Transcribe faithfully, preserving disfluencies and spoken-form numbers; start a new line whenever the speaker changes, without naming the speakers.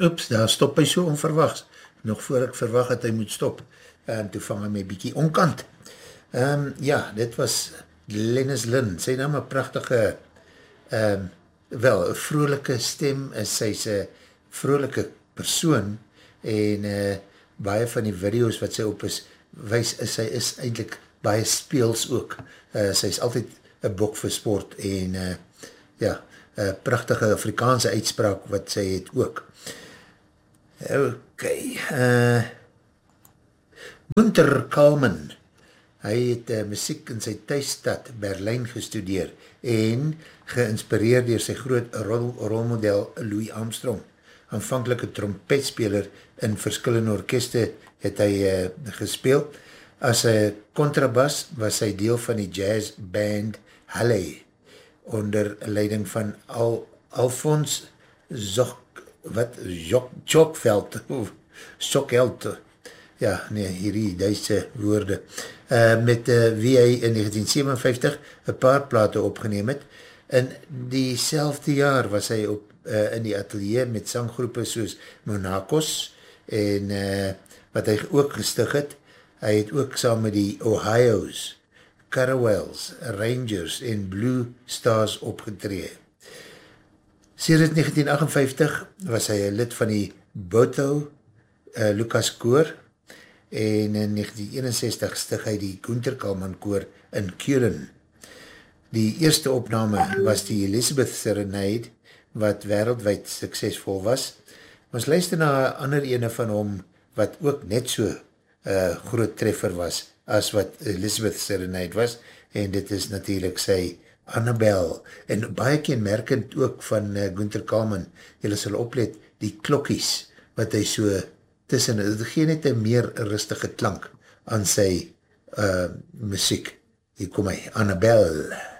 Oeps, daar stop hy so onverwachts. Nog voor ek verwag het, hy moet stop. En toe vang hy my bykie onkant. Um, ja, dit was Glennis Lynn. Sy naam een prachtige, um, wel, een vrolijke stem, sy is een vrolijke persoon, en uh, baie van die video's wat sy op is, wys, sy is eindelijk baie speels ook. Uh, sy is altyd een bok vir sport, en uh, ja, een prachtige Afrikaanse uitspraak wat sy het ook. Ok, uh, Günter Kalman, hy het uh, muziek in sy thuisstad Berlijn gestudeer en geïnspireerd door sy groot rol, rolmodel Louis Armstrong. Aanvankelike trompetspeler in verskillende orkeste het hy uh, gespeel. As een contrabas was hy deel van die jazzband Halle onder leiding van Al, Alfons Zok, wat, Jok, Jokveld, Sokheld, ja, nee, hierdie Duitse woorde, uh, met uh, wie hy in negentien zevenenvijftig een paar plate opgeneem het. In die selfde jaar was hy op, uh, in die atelier met sanggroepe soos Monacos, en uh, wat hy ook gestig het. Hy het ook saam met die Ohio's, Carawells, Rangers en Blue Stars opgetree. Sedert negentien agtenvyftig was hy een lid van die Boto uh, Lucas Koor, en in negentien eenenzestig stig hy die Günter Kalman Koor in Keulen. Die eerste opname was die Elizabeth Serenade, wat wereldwijd suksesvol was. Ons luister na ander ene van hom, wat ook net so uh, groot treffer was, as wat Elizabeth Serenade was, en dit is natuurlijk sy Annabelle, en baie kenmerkend ook van uh, Günter Kalman, jylle sal oplet, die klokkies, wat hy so tussen, dit gee net een meer rustige klank aan sy uh, muziek. Hier kom hy, Annabelle.